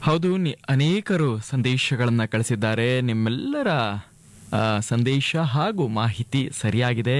ಹೌದು, ಅನೇಕರು ಸಂದೇಶಗಳನ್ನ ಕಳಿಸಿದ್ದಾರೆ. ನಿಮ್ಮೆಲ್ಲರ ಸಂದೇಶ ಹಾಗೂ ಮಾಹಿತಿ ಸರಿಯಾಗಿದೆ.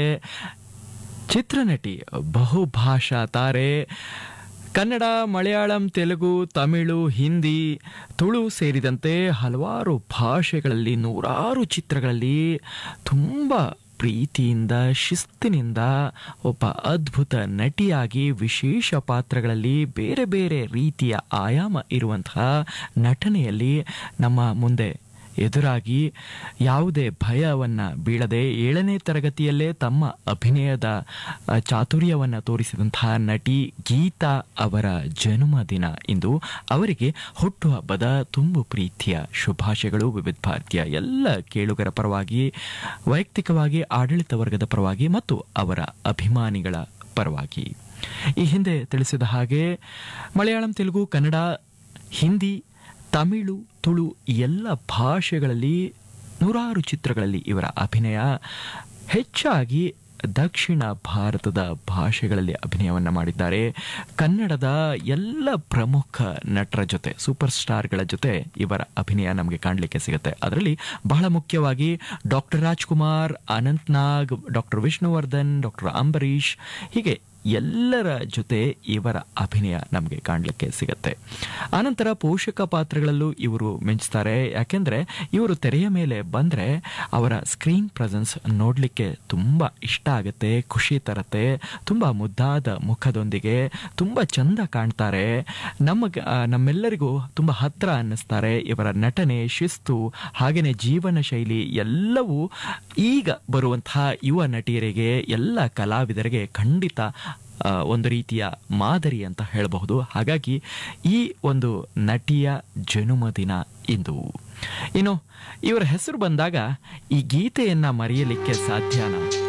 ಚಿತ್ರನಟಿ, ಬಹುಭಾಷಾ ತಾರೆ, ಕನ್ನಡ, ಮಲಯಾಳಂ, ತೆಲುಗು, ತಮಿಳು, ಹಿಂದಿ, ತುಳು ಸೇರಿದಂತೆ ಹಲವಾರು ಭಾಷೆಗಳಲ್ಲಿ ನೂರಾರು ಚಿತ್ರಗಳಲ್ಲಿ ತುಂಬ ಪ್ರೀತಿಯಿಂದ, ಶಿಸ್ತಿನಿಂದ ಒಬ್ಬ ಅದ್ಭುತ ನಟಿಯಾಗಿ ವಿಶೇಷ ಪಾತ್ರಗಳಲ್ಲಿ ಬೇರೆ ಬೇರೆ ರೀತಿಯ ಆಯಾಮ ಇರುವಂತಹ ನಟನೆಯಲ್ಲಿ ನಮ್ಮ ಮುಂದೆ ಎದುರಾಗಿ ಯಾವುದೇ ಭಯವನ್ನು ಬೀಳದೆ 7ನೇ ತರಗತಿಯಲ್ಲೇ ತಮ್ಮ ಅಭಿನಯದ ಚಾತುರ್ಯವನ್ನು ತೋರಿಸಿದಂತಹ ನಟಿ ಗೀತಾ ಅವರ ಜನ್ಮದಿನ ಇಂದು. ಅವರಿಗೆ ಹುಟ್ಟುಹಬ್ಬದ ತುಂಬು ಪ್ರೀತಿಯ ಶುಭಾಶಯಗಳು ವಿವಿಧ ಭಾರತೀಯ ಎಲ್ಲ ಕೇಳುಗರ ಪರವಾಗಿ, ವೈಯಕ್ತಿಕವಾಗಿ ಆಡಳಿತ ವರ್ಗದ ಪರವಾಗಿ ಮತ್ತು ಅವರ ಅಭಿಮಾನಿಗಳ ಪರವಾಗಿ. ಈ ಹಿಂದೆ ತಿಳಿಸಿದ ಹಾಗೆ ಮಲಯಾಳಂ, ತೆಲುಗು, ಕನ್ನಡ, ಹಿಂದಿ, ತಮಿಳು, ತುಳು ಎಲ್ಲ ಭಾಷೆಗಳಲ್ಲಿ ನೂರಾರು ಚಿತ್ರಗಳಲ್ಲಿ ಇವರ ಅಭಿನಯ. ಹೆಚ್ಚಾಗಿ ದಕ್ಷಿಣ ಭಾರತದ ಭಾಷೆಗಳಲ್ಲಿ ಅಭಿನಯವನ್ನು ಮಾಡಿದ್ದಾರೆ. ಕನ್ನಡದ ಎಲ್ಲ ಪ್ರಮುಖ ನಟರ ಜೊತೆ, ಸೂಪರ್ ಸ್ಟಾರ್ಗಳ ಜೊತೆ ಇವರ ಅಭಿನಯ ನಮಗೆ ಕಾಣಲಿಕ್ಕೆ ಸಿಗುತ್ತೆ. ಅದರಲ್ಲಿ ಬಹಳ ಮುಖ್ಯವಾಗಿ ಡಾಕ್ಟರ್ ರಾಜ್ಕುಮಾರ್, ಅನಂತ್ ನಾಗ್, ಡಾಕ್ಟರ್ ವಿಷ್ಣುವರ್ಧನ್, ಡಾಕ್ಟರ್ ಅಂಬರೀಷ್, ಹೀಗೆ ಎಲ್ಲರ ಜೊತೆ ಇವರ ಅಭಿನಯ ನಮಗೆ ಕಾಣಲಿಕ್ಕೆ ಸಿಗತ್ತೆ. ಆನಂತರ ಪೋಷಕ ಪಾತ್ರಗಳಲ್ಲೂ ಇವರು ಮಿಂಚ್ತಾರೆ. ಯಾಕೆಂದರೆ ಇವರು ತೆರೆಯ ಮೇಲೆ ಬಂದರೆ ಅವರ ಸ್ಕ್ರೀನ್ ಪ್ರೆಸೆನ್ಸ್ ನೋಡಲಿಕ್ಕೆ ತುಂಬ ಇಷ್ಟ ಆಗುತ್ತೆ, ಖುಷಿ ತರುತ್ತೆ. ತುಂಬ ಮುದ್ದಾದ ಮುಖದೊಂದಿಗೆ ತುಂಬ ಚಂದ ಕಾಣ್ತಾರೆ. ನಮ್ಮೆಲ್ಲರಿಗೂ ತುಂಬ ಹತ್ತಿರ ಅನ್ನಿಸ್ತಾರೆ. ಇವರ ನಟನೆ, ಶಿಸ್ತು, ಹಾಗೆಯೇ ಜೀವನ ಶೈಲಿ ಎಲ್ಲವೂ ಈಗ ಬರುವಂತಹ ಯುವ ನಟಿಯರಿಗೆ, ಎಲ್ಲ ಕಲಾವಿದರಿಗೆ ಖಂಡಿತ ಒಂದು ರೀತಿಯ ಮಾದರಿ ಅಂತ ಹೇಳಬಹುದು. ಹಾಗಾಗಿ ಈ ಒಂದು ನಟಿಯ ಜನ್ಮದಿನ ಇಂದು. ಇನ್ನು ಇವರ ಹೆಸರು ಬಂದಾಗ ಈ ಗೀತೆಯನ್ನ ಮರೆಯಲಿಕ್ಕೆ ಸಾಧ್ಯನಾ?